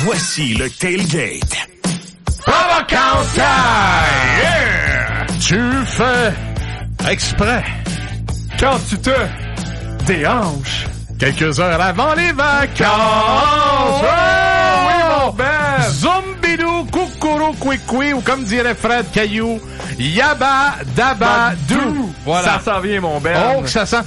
Voici le Tailgate. Vacances time! Yeah! Tu fais exprès quand tu te déhanches quelques heures avant les vacances. Oh, oui, mon Ben! Zombidou, coucourou, couicoui, ou comme dirait Fred Caillou, yaba, daba, dou. Voilà. Ça s'en vient, mon Ben. Oh, ça sent...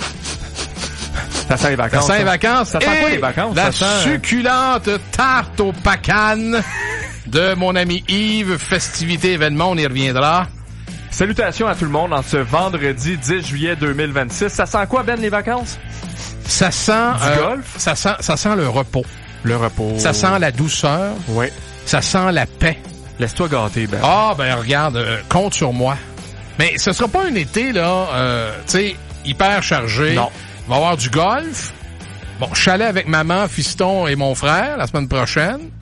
Ça sent les vacances. Ça sent les vacances. Ça sent quoi, les vacances? La Ça sent... succulente tarte aux pacanes de mon ami Yves. Festivité, événement, on y reviendra. Salutations à tout le monde en ce vendredi 10 juillet 2026. Ça sent quoi, Ben, les vacances? Ça sent... Du golf? Ça sent le repos. Le repos. Ça sent la douceur. Oui. Ça sent la paix. Laisse-toi gâter, Ben. Ah, ben regarde, compte sur moi. Mais ce sera pas un été, là, tu sais, hyper chargé. Non. Il va y avoir du golf. Bon, chalet avec maman, fiston et mon frère la semaine prochaine.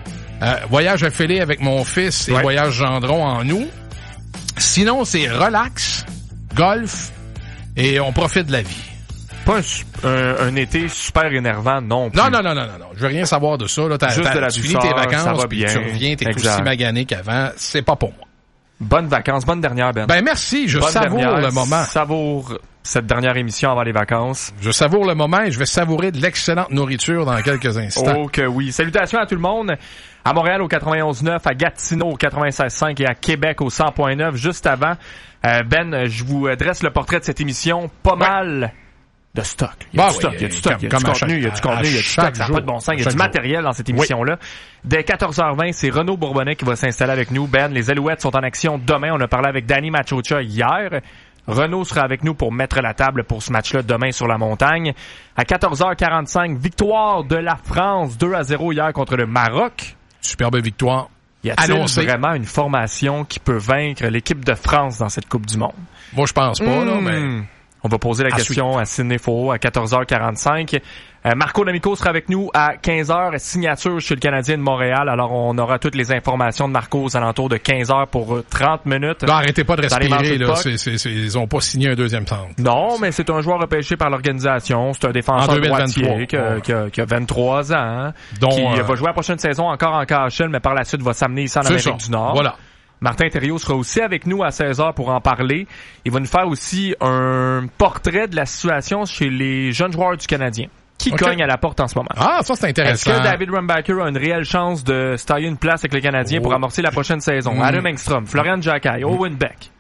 Voyage affilé avec mon fils et voyage Gendron en août. Sinon, c'est relax, golf et on profite de la vie. Pas un été super énervant non plus. Non. Je veux rien savoir de ça. Là. Juste de la tu douceur, finis tes vacances, ça va bien. tu reviens, t'es exact. aussi magané qu'avant. C'est pas pour moi. Bonnes vacances, bonne dernière, Ben. Ben merci, je savoure le moment. Savoure cette dernière émission avant les vacances. Je savoure le moment et je vais savourer de l'excellente nourriture dans quelques instants. Oh que oui. Salutations à tout le monde. À Montréal au 91.9, à Gatineau au 96.5 et à Québec au 100.9. Juste avant, Ben, je vous dresse le portrait de cette émission. Pas mal de stock. Il y a du stock, il y a du stock, il y a du contenu, il y a du contenu, il y a du stock, ça n'a pas de bon sens. Il y a du matériel dans cette émission-là. Dès 14h20, c'est Renaud Bourbonnais qui va s'installer avec nous. Ben, les Alouettes sont en action demain. On a parlé avec Danny Machocha hier. Renaud sera avec nous pour mettre la table pour ce match-là demain sur la montagne. À 14h45, victoire de la France 2-0 hier contre le Maroc. Superbe victoire. Y a-t-il vraiment une formation qui peut vaincre l'équipe de France dans cette Coupe du Monde? Moi, je pense pas, là, mais... On va poser la question à Sidney Faux à 14h45. Marco D'Amico sera avec nous à 15h, signature chez le Canadien de Montréal. Alors, on aura toutes les informations de Marco aux alentours de 15h pour 30 minutes. Non, arrêtez pas de respirer, là. Ils ont pas signé un deuxième centre. Non, mais c'est un joueur repêché par l'organisation. C'est un défenseur droitier qui a 23 ans, hein, qui va jouer la prochaine saison encore en KHL, mais par la suite va s'amener ici en Amérique du Nord. Voilà. Martin Thériault sera aussi avec nous à 16h pour en parler. Il va nous faire aussi un portrait de la situation chez les jeunes joueurs du Canadien qui cognent à la porte en ce moment. Ah, ça c'est intéressant. Est-ce que David Rumbacker a une réelle chance de se tailler une place avec les Canadiens pour amorcer la prochaine saison? Adam Engstrom, Florian Jacquet, Owen Beck.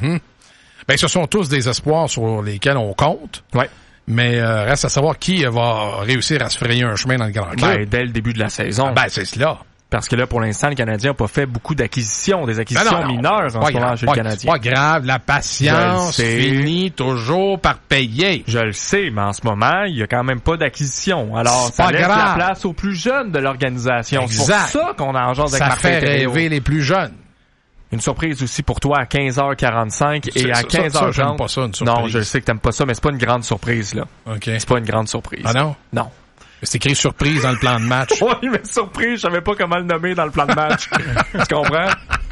Ben, ce sont tous des espoirs sur lesquels on compte. Ouais. Mais reste à savoir qui va réussir à se frayer un chemin dans le grand club. Ben, dès le début de la saison. Ben, c'est cela. Parce que là, pour l'instant, le Canadien n'a pas fait beaucoup d'acquisitions, des acquisitions mineures en ce moment chez le Canadien. C'est pas grave, la patience finit toujours par payer. Je le sais, mais en ce moment, il y a quand même pas d'acquisition. Alors, ça laisse la place aux plus jeunes de l'organisation. Exact. C'est pour ça qu'on a en genre avec Martin Thériault. Ça fait rêver les plus jeunes. Une surprise aussi pour toi à 15h45 et à 15h30. J'aime pas ça, une surprise. Non, je sais que t'aimes pas ça, mais c'est pas une grande surprise, là. OK. C'est pas une grande surprise. Ah non? Non. C'est écrit surprise dans le plan de match. Oui, mais surprise, je savais pas comment le nommer dans le plan de match. Tu comprends?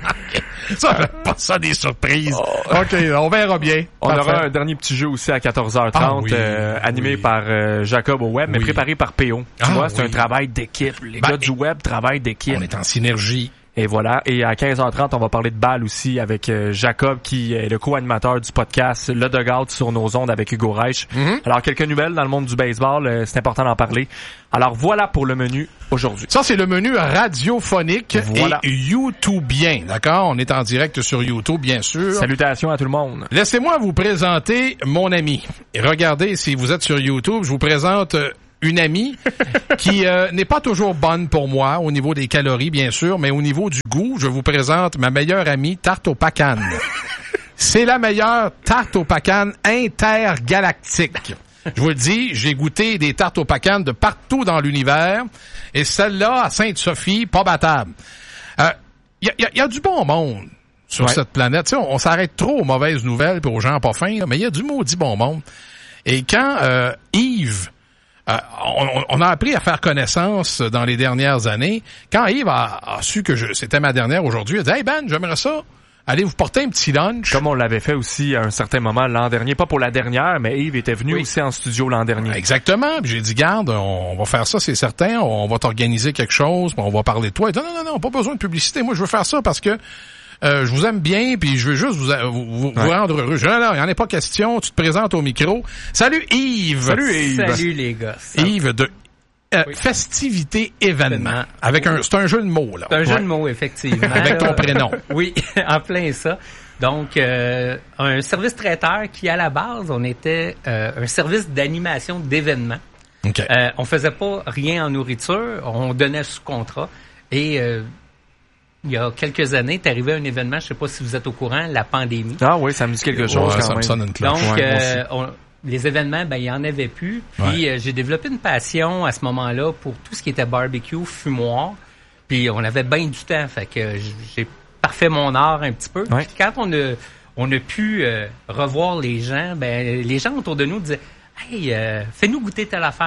Ça fait pas ça des surprises. OK, on verra bien. On aura un dernier petit jeu aussi à 14h30, animé par Jacob au web, mais préparé par PO. Tu vois, c'est un travail d'équipe. Les gars du web travaillent d'équipe. On est en synergie. Et voilà. Et à 15h30, on va parler de balle aussi avec Jacob, qui est le co-animateur du podcast Le Dugout sur nos ondes avec Hugo Reich. Alors, quelques nouvelles dans le monde du baseball. C'est important d'en parler. Alors, voilà pour le menu aujourd'hui. Ça, c'est le menu radiophonique et YouTubien. D'accord? On est en direct sur YouTube, bien sûr. Salutations à tout le monde. Laissez-moi vous présenter mon ami. Et regardez, si vous êtes sur YouTube, je vous présente... une amie qui n'est pas toujours bonne pour moi au niveau des calories, bien sûr, mais au niveau du goût, je vous présente ma meilleure amie, tarte aux pacanes. C'est la meilleure tarte aux pacanes intergalactique. Je vous le dis, j'ai goûté des tartes aux pacanes de partout dans l'univers, et celle-là, à Sainte-Sophie, pas battable. Y a du bon monde sur cette planète. Tu sais, on s'arrête trop aux mauvaises nouvelles et aux gens pas fins, là, mais il y a du maudit bon monde. Et quand Yves... on a appris à faire connaissance dans les dernières années. Quand Yves a su que c'était ma dernière aujourd'hui, il a dit « Hey Ben, j'aimerais ça allez vous porter un petit lunch. Comme on l'avait fait aussi à un certain moment l'an dernier, pas pour la dernière, mais Yves était venu aussi en studio l'an dernier. Exactement. Puis j'ai dit, garde, on va faire ça, c'est certain. On va t'organiser quelque chose, puis on va parler de toi. Il dit, non, pas besoin de publicité. Moi, je veux faire ça parce que je vous aime bien, puis je veux juste vous rendre heureux. Non, il n'y en a pas question. Tu te présentes au micro. Salut Yves. Salut Yves. Salut les gars. Yves de Festivité événement. C'est un jeu de mots, là. C'est un jeu de mots, effectivement. Avec ton prénom. Oui, en plein ça. Donc, un service traiteur qui, à la base, on était un service d'animation d'événements. Okay. On faisait pas rien en nourriture, on donnait sous contrat. Et il y a quelques années, est arrivé un événement, je sais pas si vous êtes au courant, la pandémie. Ah oui, ça me dit quelque chose quand ça même. me sonne une cloche. Donc, les événements, il y en avait plus. Puis j'ai développé une passion à ce moment-là pour tout ce qui était barbecue, fumoir. Puis on avait bien du temps, fait que j'ai parfait mon art un petit peu. Ouais. Puis quand on a pu revoir les gens, les gens autour de nous disaient « Hey, fais-nous goûter telle affaire. »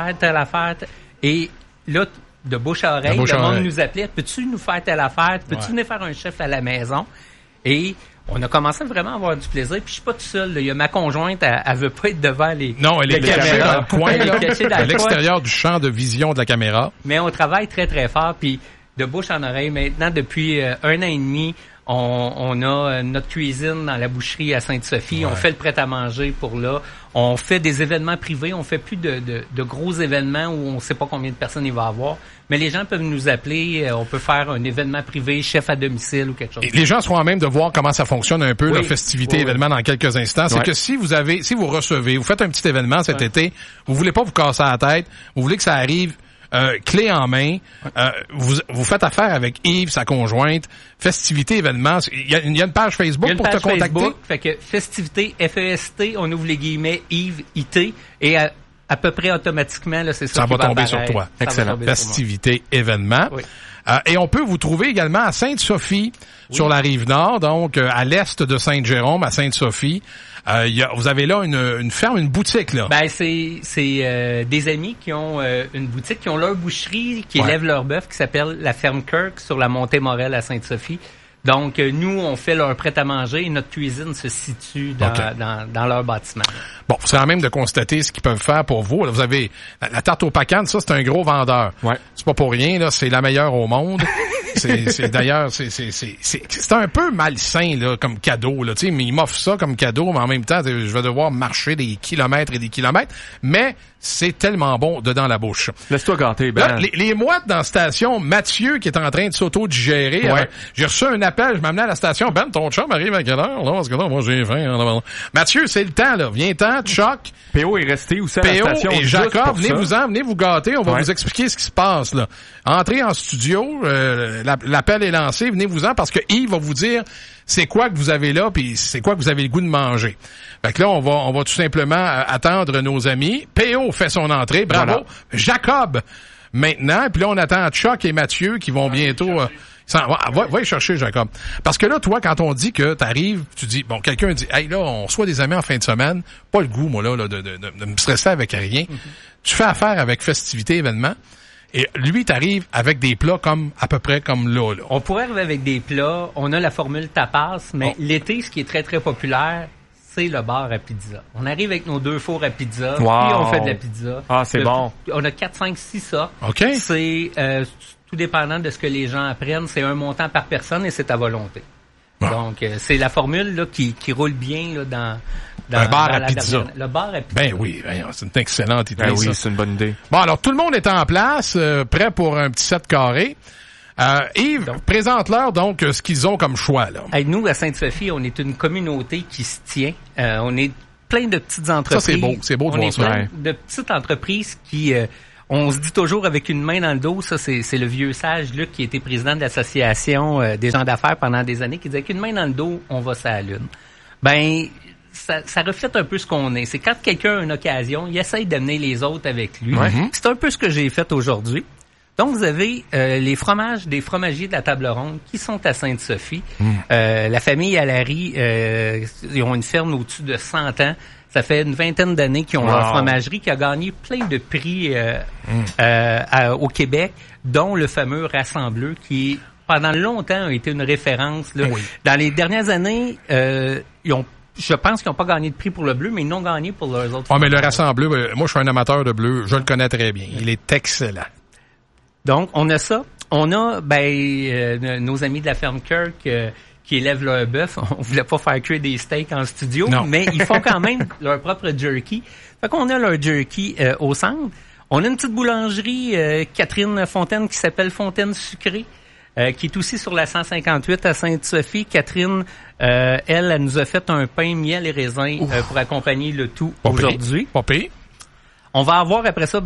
Et là, de bouche à oreille, le monde nous appelait « Peux-tu nous faire telle affaire? Peux-tu venir faire un chef à la maison? » Et on a commencé vraiment à avoir du plaisir. Puis je suis pas tout seul. Là. Il y a ma conjointe, elle veut pas être devant les Non, elle est cachée dans le coin, elle est cachée dans à le coin. l'extérieur du champ de vision de la caméra. Mais on travaille très, très fort. Puis de bouche en oreille, maintenant, depuis 1 an et demi, on a notre cuisine dans la boucherie à Sainte-Sophie. On fait le prêt-à-manger pour là. On fait des événements privés. On fait plus de gros événements où on sait pas combien de personnes il va y avoir. Mais les gens peuvent nous appeler. On peut faire un événement privé, chef à domicile ou quelque chose. Et les gens seront à même de voir comment ça fonctionne un peu, la festivité, événement dans quelques instants. C'est que si vous recevez, vous faites un petit événement cet été, vous voulez pas vous casser la tête, vous voulez que ça arrive clé en main, vous faites affaire avec Yves, sa conjointe, festivité, événement. Il y a une page Facebook pour te contacter. Facebook, fait que festivité, FEST, on ouvre les guillemets, Yves, IT, et à peu près automatiquement, là, c'est ça qui va tomber sur toi. Excellent. Festivité, événement. Oui. Et on peut vous trouver également à Sainte-Sophie, sur la Rive-Nord, donc à l'est de Sainte-Jérôme, à Sainte-Sophie. Vous avez là une ferme, une boutique, là. C'est des amis qui ont une boutique, qui ont leur boucherie, qui élèvent leur bœuf, qui s'appelle la ferme Kirk, sur la montée Morel à Sainte-Sophie. Donc, nous, on fait leur prêt-à-manger et notre cuisine se situe dans leur bâtiment. Bon, c'est à même de constater ce qu'ils peuvent faire pour vous. Là, vous avez la tarte aux pacanes, ça, c'est un gros vendeur. Ouais. C'est pas pour rien, là, c'est la meilleure au monde. D'ailleurs, c'est un peu malsain, là, comme cadeau, là, tu sais, mais il m'offre ça comme cadeau, mais en même temps, je vais devoir marcher des kilomètres et des kilomètres, mais c'est tellement bon dedans la bouche. Laisse-toi gâter, Ben. Là, les mouettes dans la station, Mathieu, qui est en train de s'auto-digérer, j'ai reçu un appel, je m'amenais à la station, Ben, ton chum arrive à quelle heure, là, parce que là, moi, j'ai faim. Mathieu, c'est le temps, là, viens-t'en, choc. PO est resté aussi à la station. PO et Jacob, venez vous gâter, on va vous expliquer ce qui se passe, là. Entrez en studio, l'appel est lancé, venez-vous-en, parce que Yves va vous dire c'est quoi que vous avez là, puis c'est quoi que vous avez le goût de manger. Fait que là, on va tout simplement attendre nos amis. PO fait son entrée, bravo. Voilà. Jacob, maintenant, puis là, on attend Chuck et Mathieu qui vont bientôt... va y chercher, Jacob. Parce que là, toi, quand on dit que t'arrives, tu dis, bon, quelqu'un dit, hey, là, on reçoit des amis en fin de semaine, pas le goût, moi, là, de me stresser avec rien. Tu fais affaire avec festivité, événement. Et lui, t'arrives avec des plats à peu près comme là. On pourrait arriver avec des plats. On a la formule tapas, mais l'été, ce qui est très, très populaire, c'est le bar à pizza. On arrive avec nos 2 fours à pizza, puis on fait de la pizza. Ah, c'est bon. On a 4, 5, 6 sortes. OK. C'est tout dépendant de ce que les gens apprennent. C'est un montant par personne et c'est à volonté. Bon. Donc, c'est la formule là qui roule bien là, dans un bar à pizza. Le bar à pizza. Ben oui, c'est une excellente idée. Ben oui, c'est une bonne idée. Bon, alors tout le monde est en place, prêt pour un petit set carré. Yves, présente-leur donc ce qu'ils ont comme choix, là. Hey, nous, à Sainte-Sophie, on est une communauté qui se tient. On est plein de petites entreprises. Ça, c'est beau de voir ça. On est plein de petites entreprises qui... on se dit toujours avec une main dans le dos, ça c'est le vieux sage Luc qui était président de l'association des gens d'affaires pendant des années, qui disait qu'une main dans le dos, on va sur la lune. Ben, ça reflète un peu ce qu'on est. C'est quand quelqu'un a une occasion, il essaye d'amener les autres avec lui. C'est un peu ce que j'ai fait aujourd'hui. Donc, vous avez les fromages des fromagiers de la Table Ronde qui sont à Sainte-Sophie. La famille Allary, ils ont une ferme au-dessus de 100 ans. Ça fait une vingtaine d'années qu'ils ont leur fromagerie qui a gagné plein de prix au Québec, dont le fameux Rassembleux qui est pendant longtemps, a été une référence. Là. Oui. Dans les dernières années, je pense qu'ils n'ont pas gagné de prix pour le bleu, mais ils n'ont gagné pour leurs autres. Mais le Rassemble bleu, moi, je suis un amateur de bleu. Je le connais très bien. Il est excellent. Donc, on a ça. On a nos amis de la ferme Kirk qui élèvent leur bœuf. On voulait pas faire cuire des steaks en studio, Non. mais ils font quand même leur propre jerky. Fait qu'on a leur jerky au centre. On a une petite boulangerie, Catherine Fontaine, qui s'appelle Fontaine Sucrée, qui est aussi sur la 158 à Sainte-Sophie. Catherine, elle nous a fait un pain miel et raisin pour accompagner le tout aujourd'hui. Pas pire. On va avoir après ça,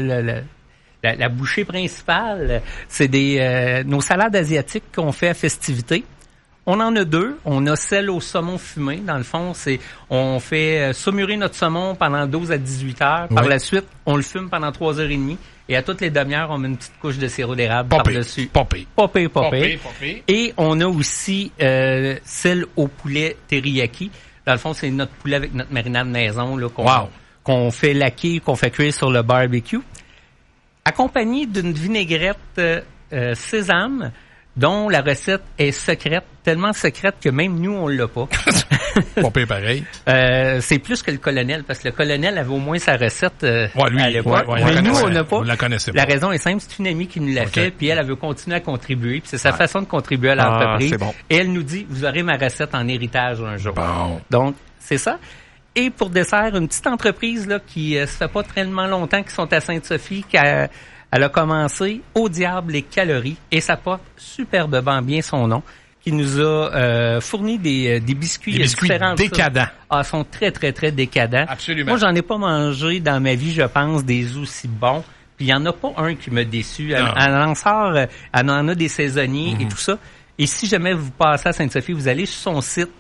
la bouchée principale, c'est nos salades asiatiques qu'on fait à festivité. On en a deux. On a celle au saumon fumé. Dans le fond, on fait saumurer notre saumon pendant 12 à 18 heures. Par la suite, on le fume pendant 3 heures et demie. Et à toutes les demi-heures, on met une petite couche de sirop d'érable par-dessus. Pas pire. Et on a aussi celle au poulet teriyaki. Dans le fond, c'est notre poulet avec notre marinade maison là, qu'on fait laquer, qu'on fait cuire sur le barbecue. Accompagné d'une vinaigrette sésame, dont la recette est secrète, tellement secrète que même nous, on l'a pas. Pas pire pareil. C'est plus que le colonel, parce que le colonel avait au moins sa recette à l'époque. Ouais, mais nous, on n'a pas. Vous la connaissez pas. La raison est simple, c'est une amie qui nous l'a fait, puis elle veut continuer à contribuer, puis c'est sa façon de contribuer à l'entreprise. C'est bon. Et elle nous dit, vous aurez ma recette en héritage un jour. Bon. Donc, c'est ça. Et pour dessert, une petite entreprise là qui ça fait pas tellement longtemps qu'ils sont à Sainte-Sophie, elle a commencé Au diable les calories, et ça porte superbement bien son nom, qui nous a fourni des biscuits. Des biscuits décadents. Sont très, très, très décadents. Absolument. Moi, j'en ai pas mangé dans ma vie, je pense, des aussi bons. Puis il y en a pas un qui m'a déçu. Elle en a des saisonniers et tout ça. Et si jamais vous passez à Sainte-Sophie, vous allez sur son site,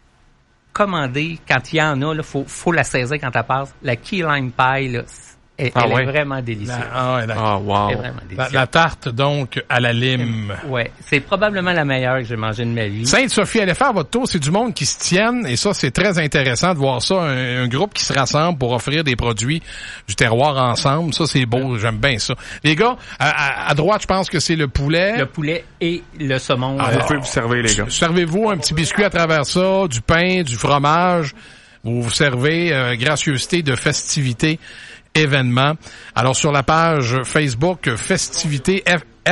commander quand il y en a, là, faut la saisir quand elle passe. La Key Lime Pie, là, elle est vraiment délicieuse. Wow. Elle est vraiment délicieuse. La tarte, donc, à la lime. Ouais, c'est probablement la meilleure que j'ai mangée de ma vie. Sainte-Sophie, allez faire votre tour. C'est du monde qui se tienne. Et ça, c'est très intéressant de voir ça. Un groupe qui se rassemble pour offrir des produits du terroir ensemble. Ça, c'est beau. J'aime bien ça. Les gars, à droite, je pense que c'est le poulet. Le poulet et le saumon. Vous pouvez vous servir, les gars. Servez-vous un petit biscuit à travers ça, du pain, du fromage. Vous servez gracieuseté de festivité. Événement. Alors, sur la page Facebook, festivité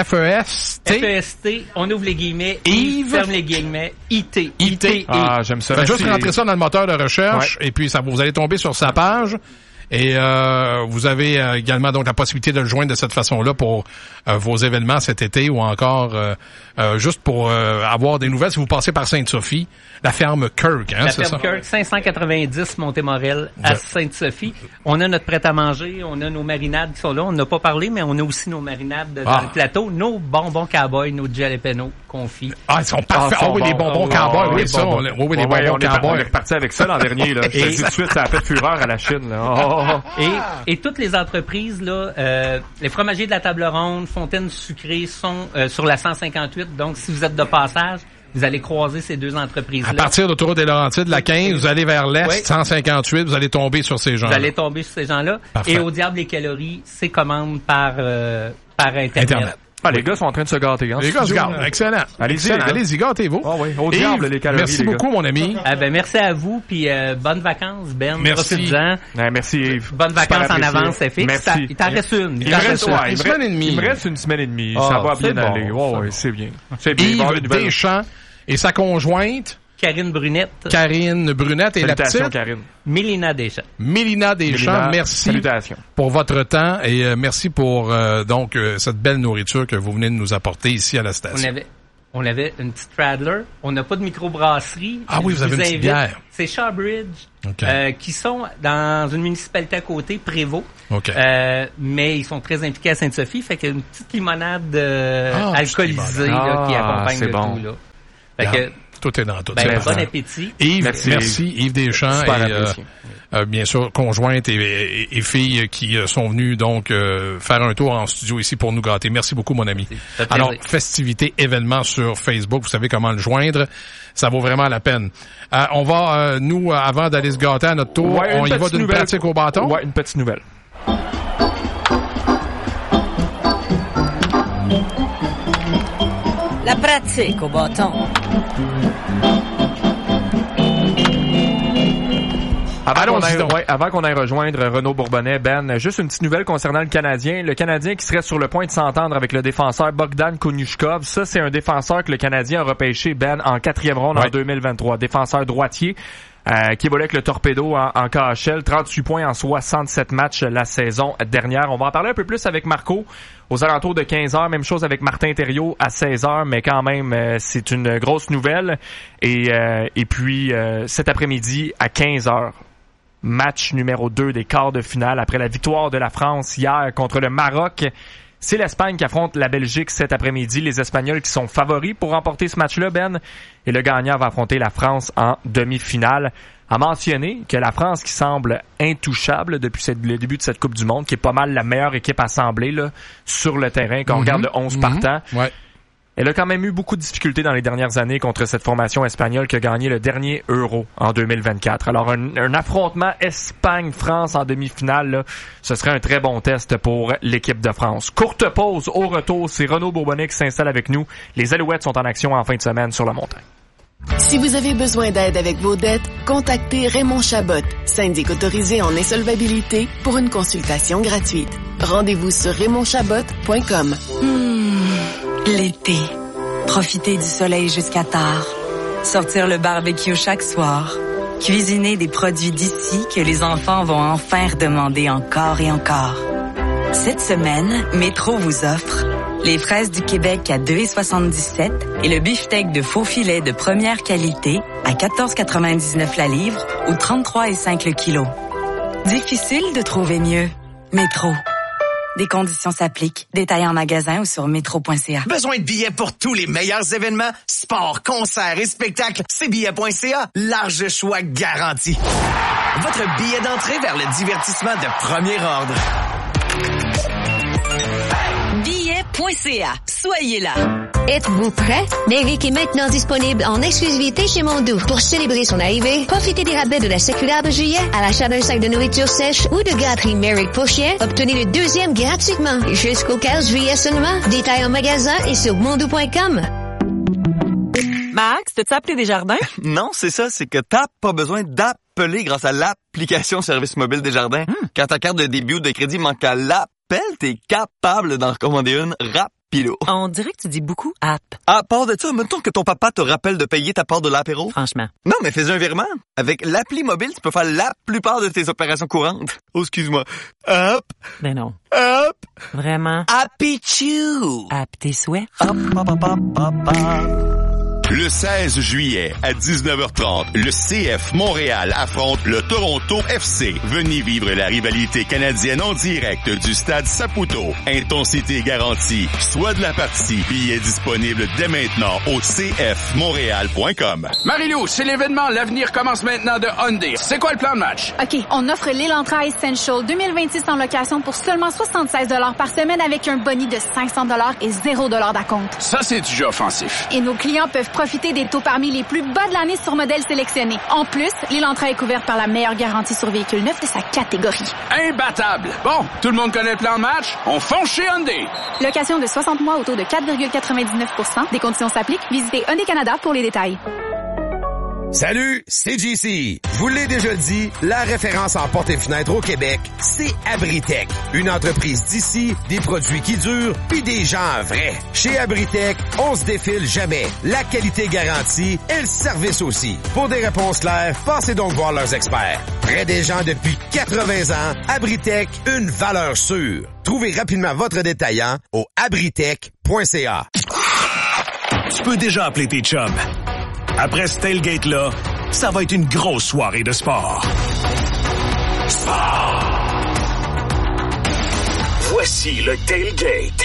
FEST. FEST, on ouvre les guillemets, Yves, ferme les guillemets, IT. J'aime ça. Juste rentrer ça dans le moteur de recherche, et puis vous allez tomber sur sa page. Et vous avez également donc la possibilité de le joindre de cette façon-là pour vos événements cet été, ou encore juste pour avoir des nouvelles si vous passez par Sainte-Sophie, la ferme Kirk, hein, c'est ça? La ferme Kirk, 590 Montémorel à Sainte-Sophie. On a notre prêt-à-manger, on a nos marinades qui sont là. On n'a pas parlé, mais on a aussi nos marinades dans le plateau, nos bonbons cowboy, nos jalapenos confits. Ils sont parfaits. Les bonbons cowboy, oui, ça. Oui, les bonbons cowboy. On est reparti avec ça l'an dernier, là. Je te dis tout de suite, ça a fait fureur à la Chine, là. Et toutes les entreprises, là, les fromagers de la Table Ronde, Fontaine Sucrée sont sur la 158. Donc, si vous êtes de passage, vous allez croiser ces deux entreprises-là. À partir d'autoroute des Laurentides, la 15, vous allez vers l'est, 158, vous allez tomber sur ces gens-là. Vous allez tomber sur ces gens-là. Parfait. Et Au diable les calories, c'est commande par Internet. Les gars sont en train de se gâter. Les gars se gâtent. Excellent. Allez-y, gâtez-vous. Oui, au diable, les calories. Merci beaucoup, mon ami. Merci à vous, puis bonnes vacances, Ben. Merci. Merci, Yves. Bonnes vacances en avance, c'est fixe. Merci. Il t'en reste une. Il me reste une semaine et demie. Il me reste une semaine et demie. Ça va bien aller. Oui, c'est bien. C'est bien. Yves Deschamps et sa conjointe, Karine Brunette et la petite Karine. Mélina Deschamps. Mélina Deschamps, merci Salutations. pour votre temps et merci pour donc cette belle nourriture que vous venez de nous apporter ici à la station. On avait une petite Radler. On n'a pas de microbrasserie. Oui, vous avez une petite bière. C'est Shawbridge, Okay. qui sont dans une municipalité à côté, Prévost. Okay. Mais ils sont très impliqués à Sainte-Sophie. Fait qu'il y a une petite limonade alcoolisée là, qui accompagne le tout. Là. Fait que, tout est dans tout. Bon appétit. Yves, merci Yves Deschamps et bien sûr conjointe et filles qui sont venues donc faire un tour en studio ici pour nous gâter. Merci beaucoup mon ami. Alors festivité événement sur Facebook, vous savez comment le joindre. Ça vaut vraiment la peine. On va nous avant d'aller se gâter à notre tour, on y va d'une pratique au bâton. Ouais, une petite nouvelle. La pratique au bâton. Avant qu'on aille rejoindre Renaud Bourbonnais, Ben, juste une petite nouvelle concernant le Canadien. Le Canadien qui serait sur le point de s'entendre avec le défenseur Bogdan Konyushkov. Ça, c'est un défenseur que le Canadien a repêché, Ben, en 4e ronde en 2023. Défenseur droitier. Qui évolue avec le Torpedo en KHL, 38 points en 67 matchs la saison dernière. On va en parler un peu plus avec Marco aux alentours de 15h. Même chose avec Martin Thériault à 16h, mais quand même, c'est une grosse nouvelle. Et puis, cet après-midi à 15h, match numéro 2 des quarts de finale après la victoire de la France hier contre le Maroc. C'est l'Espagne qui affronte la Belgique cet après-midi. Les Espagnols qui sont favoris pour remporter ce match-là, Ben. Et le gagnant va affronter la France en demi-finale. A mentionné que la France qui semble intouchable depuis le début de cette Coupe du Monde, qui est pas mal la meilleure équipe assemblée là, sur le terrain, quand on regarde le 11 partants. Ouais. Elle a quand même eu beaucoup de difficultés dans les dernières années contre cette formation espagnole qui a gagné le dernier Euro en 2024. Alors, un affrontement Espagne-France en demi-finale, là, ce serait un très bon test pour l'équipe de France. Courte pause, au retour, c'est Renaud Bourbonnais qui s'installe avec nous. Les Alouettes sont en action en fin de semaine sur la montagne. Si vous avez besoin d'aide avec vos dettes, contactez Raymond Chabot, syndic autorisé en insolvabilité, pour une consultation gratuite. Rendez-vous sur raymondchabot.com. L'été. Profiter du soleil jusqu'à tard. Sortir le barbecue chaque soir. Cuisiner des produits d'ici que les enfants vont enfin redemander encore et encore. Cette semaine, Métro vous offre les fraises du Québec à 2,77 et le beefsteak de faux filet de première qualité à 14,99 la livre ou 33,5 le kilo. Difficile de trouver mieux. Métro. Des conditions s'appliquent. Détails en magasin ou sur métro.ca. Besoin de billets pour tous les meilleurs événements? Sports, concerts et spectacles, c'est billets.ca. Large choix garanti. Votre billet d'entrée vers le divertissement de premier ordre. Billets.ca. Soyez là. Êtes-vous prêts? Merrick est maintenant disponible en exclusivité chez Mondou. Pour célébrer son arrivée, profitez des rabais de la circulaire de juillet à l'achat d'un sac de nourriture sèche ou de gâterie Merrick pour chien. Obtenez le 2e gratuitement jusqu'au 15 juillet seulement. Détails en magasin et sur mondou.com. Max, t'as-tu appelé Desjardins? Non, c'est ça, c'est que t'as pas besoin d'appeler grâce à l'application Service Mobile Desjardins. Quand ta carte de débit ou de crédit manque à l'appel, t'es capable d'en recommander une rapido. On dirait que tu dis beaucoup app. À part de ça, mettons que ton papa te rappelle de payer ta part de l'apéro. Franchement. Non, mais fais un virement. Avec l'appli mobile, tu peux faire la plupart de tes opérations courantes. Oh, excuse-moi. Hop. Ben non. Hop. Vraiment. Happy-choo. App tes souhaits. Hop, hop, hop, hop, hop, hop. Le 16 juillet à 19h30, le CF Montréal affronte le Toronto FC. Venez vivre la rivalité canadienne en direct du stade Saputo. Intensité garantie. Soit de la partie. Billets disponibles dès maintenant au cfmontréal.com. Marie-Lou, c'est l'événement. L'avenir commence maintenant de Hyundai. C'est quoi le plan de match? OK, on offre l'Elantra Essential 2026 en location pour seulement 76 $ par semaine avec un boni de 500 $ et 0 $ d'acompte. Ça, c'est du jeu offensif. Et nos clients peuvent profiter des taux parmi les plus bas de l'année sur modèles sélectionnés. En plus, l'Elantra est couverte par la meilleure garantie sur véhicule neuf de sa catégorie. Imbattable! Bon, tout le monde connaît le plan de match? On fonce chez Hyundai! Location de 60 mois au taux de 4,99 %. Des conditions s'appliquent. Visitez Hyundai Canada pour les détails. Salut, c'est JC. Je vous l'ai déjà dit, la référence en portes et fenêtres au Québec, c'est Abritech. Une entreprise d'ici, des produits qui durent, puis des gens vrais. Chez Abritech, on se défile jamais. La qualité garantie et le service aussi. Pour des réponses claires, passez donc voir leurs experts. Près des gens depuis 80 ans, Abritech, une valeur sûre. Trouvez rapidement votre détaillant au abritech.ca. Tu peux déjà appeler tes chums. Après ce tailgate-là, ça va être une grosse soirée de sport. Sport! Voici le tailgate.